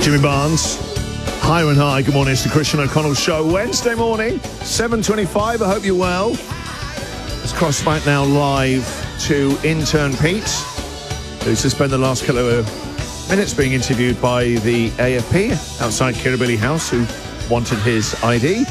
Jimmy Barnes. Hi and hi. Good morning. It's the Christian O'Connell Show. Wednesday morning, 7:25. I hope you're well. Let's cross back now live to intern Pete, who's just spent the last couple of minutes being interviewed by the AFP outside Kirribilli House, who wanted his ID.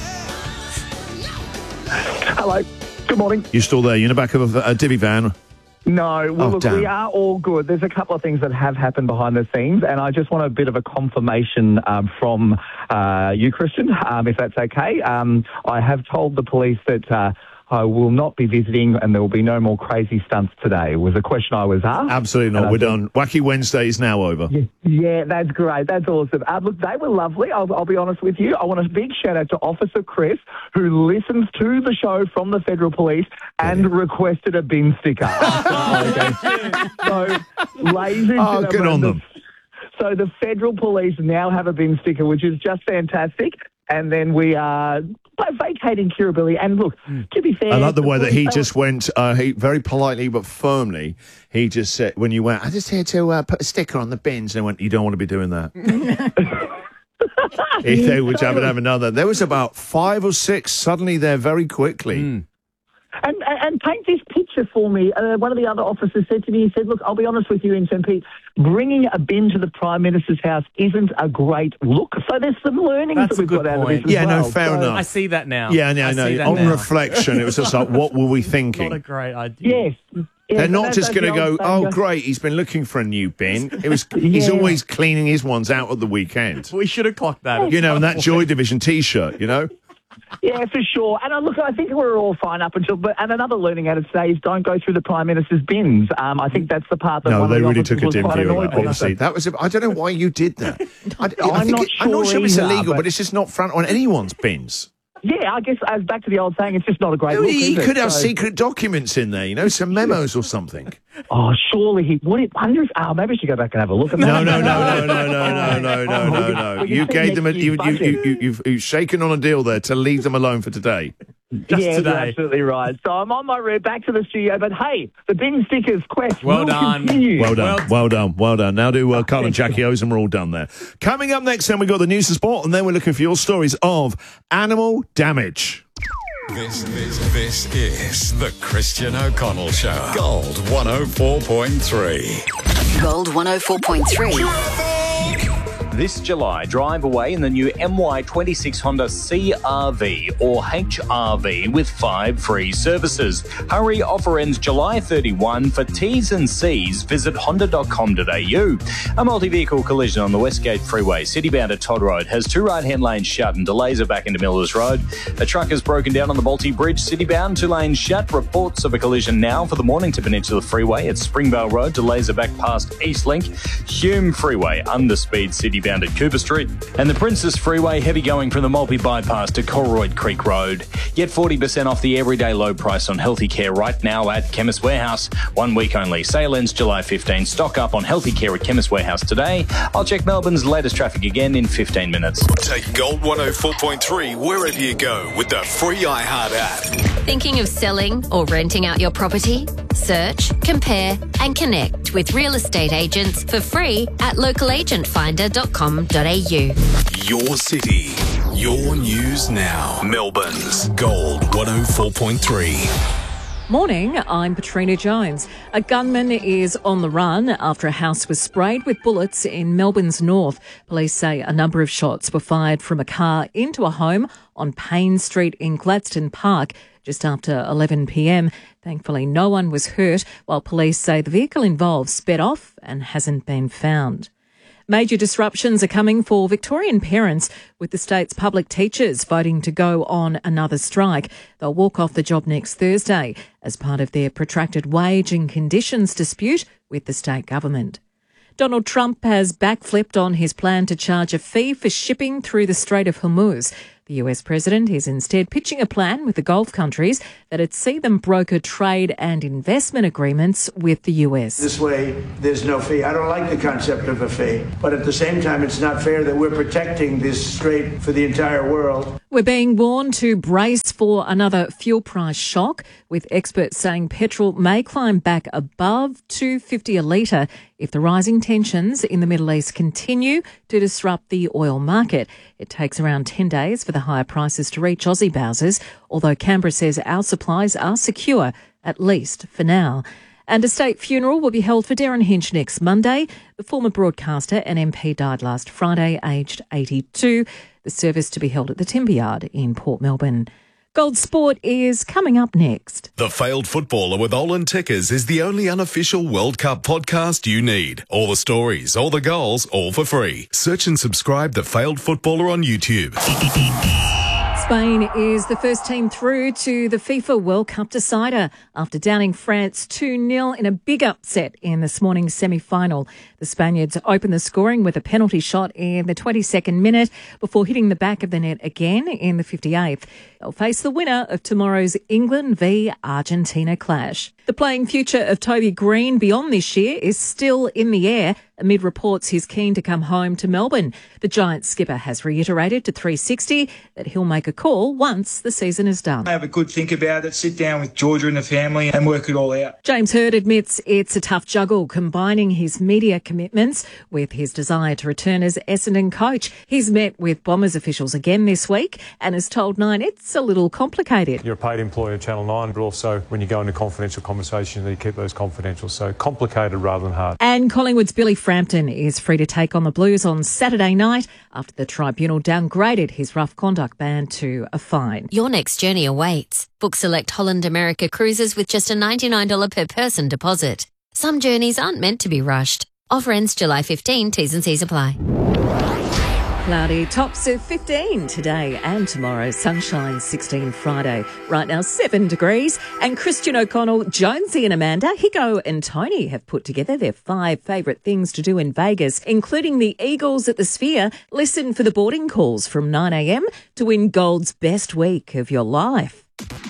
Hello. Good morning. You still there? You're in the back of a divvy van. No, well, look, damn. we are all good. There's a couple of things that have happened behind the scenes, and I just want a bit of a confirmation from you, Christian, if that's okay. I have told the police that I will not be visiting and there will be no more crazy stunts today. It was a question I was asked. Absolutely not. We're done. Wacky Wednesday is now over. Yeah, that's great. That's awesome. Look, they were lovely. I'll be honest with you. I want a big shout out to Officer Chris, who listens to the show from the Federal Police and requested a bin sticker. So, ladies and gentlemen, good on them. So the Federal Police now have a bin sticker, which is just fantastic. And then we are vacating Kirribilli. And look, to be fair... I like the way that he just went, he very politely but firmly, he just said, when you went, I just here to put a sticker on the bins, and I went, you don't want to be doing that. If they would have another. There was about 5 or 6 suddenly there very quickly. And paint this picture for me. One of the other officers said to me, he said, look, I'll be honest with you, Intern Pete, bringing a bin to the Prime Minister's house isn't a great look. So there's some learnings that we've got out of this as well. No, fair enough. I see that now. Yeah, no. On reflection, it was just like, what were we thinking? Not a great idea. Yes. They're not just going to go, oh, great, he's been looking for a new bin. It was He's always cleaning his ones out at the weekend. We should have clocked that. You know, and that Joy Division T-shirt, you know? Yeah, for sure. And look, I think we're all fine up until... And another learning out of today is don't go through the Prime Minister's bins. I think that's the part that no, one they of the really took a was dim quite view of annoyed that, with. honestly. That was... I don't know why you did that. I'm not sure it's either, illegal, but it's just not front on anyone's bins. Yeah, I guess as back to the old saying, it's just not a great look, He is could it? have secret documents in there, you know, some memos or something. Oh, surely he would. Wonder if maybe I should go back and have a look at that. No. You gave them you've shaken on a deal there to leave them alone for today. Just today. today. You're absolutely right. So I'm on my route back to the studio, but hey, the bin stickers quest will continue. Well done. Now do Carl and Jackie O's, and we're all done there. Coming up next, then we've got the news and sport, and then we're looking for your stories of animal damage. This is the Christian O'Connell Show. Gold 104.3. Gold 104.3. This July, drive away in the new MY26 Honda CR-V or HR-V with 5 free services. Hurry, offer ends July 31. For T's and C's, visit honda.com.au. A multi-vehicle collision on the Westgate Freeway, citybound at Todd Road, has 2 right-hand lanes shut and delays are back into Millers Road. A truck has broken down on the Balti Bridge, citybound, 2 lanes shut. Reports of a collision now for the Mornington Peninsula Freeway at Springvale Road, delays are back past Eastlink. Hume Freeway, underspeed citybound at Cooper Street. And the Princess Freeway, heavy going from the Maltby Bypass to Colroyd Creek Road. Get 40% off the everyday low price on healthy care right now at Chemist Warehouse. 1 week only. Sale ends July 15. Stock up on healthy care at Chemist Warehouse today. I'll check Melbourne's latest traffic again in 15 minutes. Take Gold 104.3 wherever you go with the free iHeart app. Thinking of selling or renting out your property? Search, compare and connect with real estate agents for free at localagentfinder.com.au. Your city, your news now. Melbourne's Gold 104.3. Morning, I'm Patrina Jones. A gunman is on the run after a house was sprayed with bullets in Melbourne's north. Police say a number of shots were fired from a car into a home on Payne Street in Gladstone Park just after 11 p.m. Thankfully, no one was hurt, while police say the vehicle involved sped off and hasn't been found. Major disruptions are coming for Victorian parents, with the state's public teachers voting to go on another strike. They'll walk off the job next Thursday as part of their protracted wage and conditions dispute with the state government. Donald Trump has backflipped on his plan to charge a fee for shipping through the Strait of Hormuz. The US president is instead pitching a plan with the Gulf countries that'd see them broker trade and investment agreements with the US. This way, there's no fee. I don't like the concept of a fee, but at the same time, it's not fair that we're protecting this strait for the entire world. We're being warned to brace for another fuel price shock, with experts saying petrol may climb back above $2.50 a litre if the rising tensions in the Middle East continue to disrupt the oil market. It takes around 10 days for the higher prices to reach Aussie bowsers, although Canberra says our supplies are secure, at least for now. And a state funeral will be held for Darren Hinch next Monday. The former broadcaster and MP died last Friday, aged 82. The service to be held at the Timber Yard in Port Melbourne. Gold Sport is coming up next. The Failed Footballer with Olin Tickers is the only unofficial World Cup podcast you need. All the stories, all the goals, all for free. Search and subscribe The Failed Footballer on YouTube. Spain is the first team through to the FIFA World Cup decider after downing France 2-0 in a big upset in this morning's semi-final. The Spaniards opened the scoring with a penalty shot in the 22nd minute before hitting the back of the net again in the 58th. They'll face the winner of tomorrow's England v Argentina clash. The playing future of Toby Green beyond this year is still in the air amid reports he's keen to come home to Melbourne. The Giants skipper has reiterated to 360 that he'll make a call once the season is done. Have a good think about it, sit down with Georgia and the family and work it all out. James Hird admits it's a tough juggle combining his media commitments with his desire to return as Essendon coach. He's met with Bombers officials again this week and has told Nine it's a little complicated. You're a paid employee of Channel 9, but also when you go into confidential conversations, you keep those confidential. So complicated rather than hard. And Collingwood's Billy Frampton is free to take on the Blues on Saturday night after the tribunal downgraded his rough conduct ban to a fine. Your next journey awaits. Book select Holland America cruises with just a $99 per person deposit. Some journeys aren't meant to be rushed. Offer ends July 15. T's and C's apply. Cloudy, tops of 15 today and tomorrow. Sunshine 16 Friday. Right now 7 degrees. And Christian O'Connell, Jonesy and Amanda, Hicko and Tony have put together their 5 favourite things to do in Vegas, including the Eagles at the Sphere. Listen for the boarding calls from 9 a.m. to win Gold's best week of your life.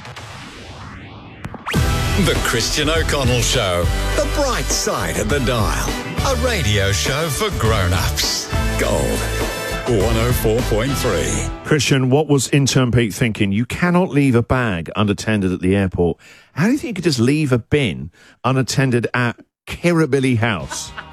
The Christian O'Connell Show. The bright side of the dial. A radio show for grown-ups. Gold 104.3. Christian, what was intern Pete thinking? You cannot leave a bag unattended at the airport. How do you think you could just leave a bin unattended at Kirribilli House?